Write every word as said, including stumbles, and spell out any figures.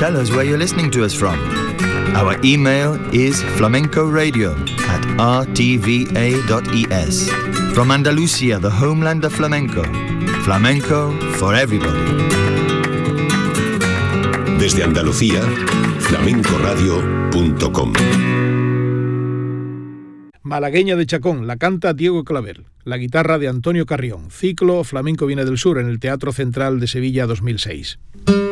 tell us where you're listening to us from. Our email is flamencoradio at r t v a dot e s. From Andalusia, the homeland of flamenco. Flamenco for everybody. Desde Andalucía, flamenco radio punto com. Malagueña de Chacón, la canta Diego Claver. La guitarra de Antonio Carrión. Ciclo Flamenco viene del sur en el Teatro Central de Sevilla dos mil seis.